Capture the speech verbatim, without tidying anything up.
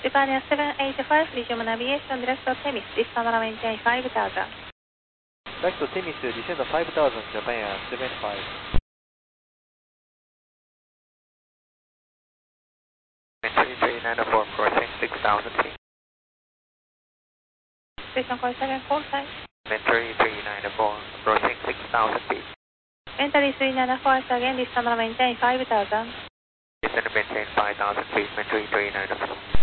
Japan seven eighty-five, resume navigation, direct to Temis, descend maintain five thousand. Direct to Temis, descend five thousand, Japan Air seven five. three three nine four, approaching six thousand feet. Station call seven four five. three three nine four, approaching six thousand feet. Entry three nine four, again, descend maintain five thousand. Descend maintain five thousand feet, three three nine four.